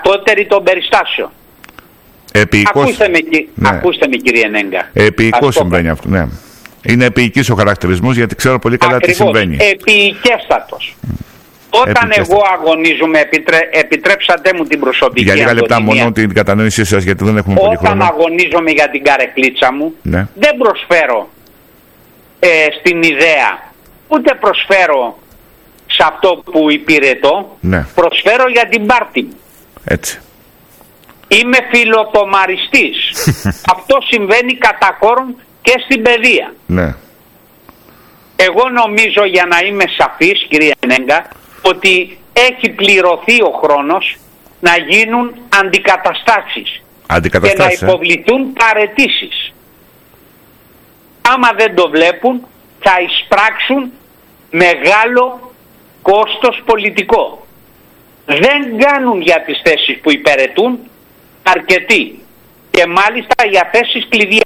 γενικότερη των περιστάσεων. Ακούστε με κύριε Νέγκα. Επίοικος συμβαίνει αυτό, ναι. Είναι επίοικης ο χαρακτηρισμός, γιατί ξέρω πολύ καλά τι συμβαίνει. Επίοικέστατος. Όταν εγώ αγωνίζομαι, επιτρέψατε μου την προσωπική για λίγα λεπτά μόνο την κατανόησή σας, γιατί δεν έχουμε πολύ χρόνο. Όταν αγωνίζομαι για την καρεκλίτσα μου, ναι, δεν προσφέρω στην ιδέα, ούτε προσφέρω σε αυτό που υπηρετώ, ναι, προσφέρω για την πάρτη μου. Έτσι. Είμαι φιλοτομαριστής. Αυτό συμβαίνει κατά κόρον και στην παιδεία. Ναι. Εγώ νομίζω, για να είμαι σαφής κύριε Νέγκα, ότι έχει πληρωθεί ο χρόνος να γίνουν αντικαταστάσεις και να υποβληθούν παραιτήσεις. Άμα δεν το βλέπουν, θα εισπράξουν μεγάλο κόστος πολιτικό. Δεν κάνουν για τις θέσεις που υπηρετούν αρκετοί, και μάλιστα για θέσεις κλειδιά.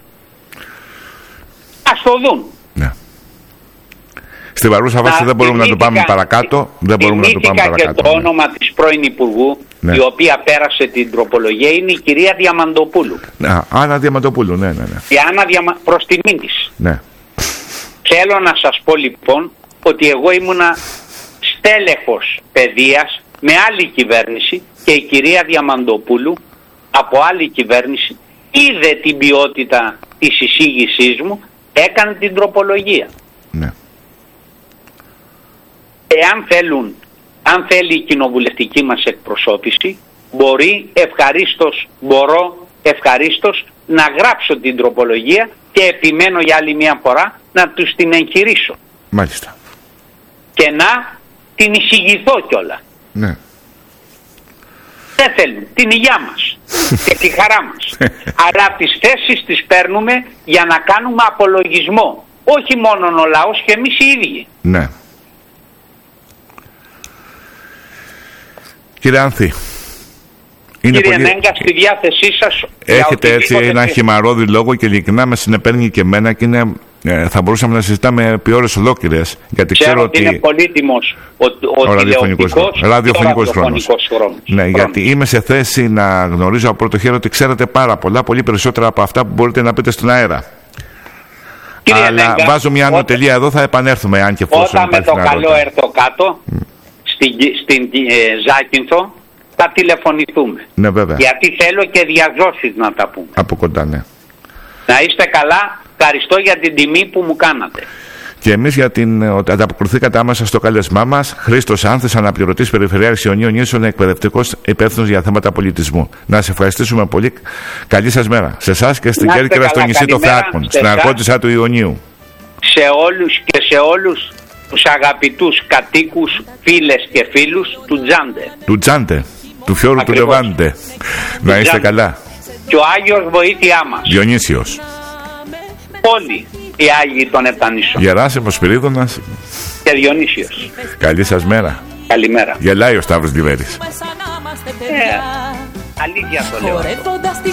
Ας το δουν. Ναι. Στην παρούσα βάση δεν μπορούμε να το πάμε παρακάτω. Δεν μπορούμε να το πάμε παρακάτω. Και το όνομα της πρώην Υπουργού, ναι, η οποία πέρασε την τροπολογία, είναι η κυρία Διαμαντοπούλου. Άννα Διαμαντοπούλου, ναι. Η Άννα προς τιμήν της. Ναι. Θέλω να σας πω λοιπόν ότι εγώ ήμουνα στέλεχος παιδείας με άλλη κυβέρνηση, και η κυρία Διαμαντοπούλου από άλλη κυβέρνηση είδε την ποιότητα της εισήγησής μου, έκανε την τροπολογία. Ναι. Αν θέλει η κοινοβουλευτική μας εκπροσώπηση, μπορώ ευχαρίστως να γράψω την τροπολογία, και επιμένω για άλλη μια φορά να τους την εγχειρήσω. Μάλιστα. Και να την εισηγηθώ κιόλα. Ναι. Δεν θέλουν την υγειά μας και τη χαρά μας. Αλλά τις θέσεις τις παίρνουμε για να κάνουμε απολογισμό. Όχι μόνο ο λαός, και εμείς οι ίδιοι. Ναι. Κύριε Άνθη, κύριε Νέγκα, στη διάθεσή σας. Έχετε έτσι ένα χυμαρόδι λόγο, και ειλικρινά με συνεπέρνει και εμένα, και είναι, θα μπορούσαμε να συζητάμε επί ώρες ολόκληρες, γιατί ξέρω ότι είναι πολύτιμος ο ραδιοφωνικός χρόνος. Ναι, γιατί είμαι σε θέση να γνωρίζω από πρώτο χέρι ότι ξέρετε πάρα πολλά, πολύ περισσότερα από αυτά που μπορείτε να πείτε στον αέρα. Κύριε Αλλά Νέγκα, βάζω μια ανωτελεία εδώ, θα επανέλθουμε αν και εφόσον. Όταν με το καλό έρθω κάτω, στην Ζάκυνθο, θα τηλεφωνηθούμε. Ναι, βέβαια. Γιατί θέλω και διαζώσεις να τα πούμε. Από κοντά, ναι. Να είστε καλά. Ευχαριστώ για την τιμή που μου κάνατε. Και εμείς ότι ανταποκριθήκατε άμεσα στο κάλεσμά μας. Χρήστος Άνθης, αναπληρωτής Περιφερειάρχης Ιωνίων Νήσων, εκπαιδευτικός υπεύθυνος για θέματα πολιτισμού. Να σε ευχαριστήσουμε πολύ. Καλή σας μέρα. Σε εσάς και στην Κέρκυρα, στο νησί των Θεάκων, στην Αρκώτισσα του Ιωνίου. Σε όλους και σε όλους τους αγαπητούς κατοίκους, φίλες και φίλους του Τζάντε. Του Τζάντε, του Φιόρου του Λεβάντε. Να είστε καλά. Και ο Άγιος βοήθειά μας. Διονύσιος. Όλοι οι Άγιοι των Επτανήσων. Γεράσιμος Σπυρίδωνας και Διονύσιος. Καλή σας μέρα. Καλημέρα. Γελάει ο Σταύρος Λιβέρης. Αλήθεια το λέω.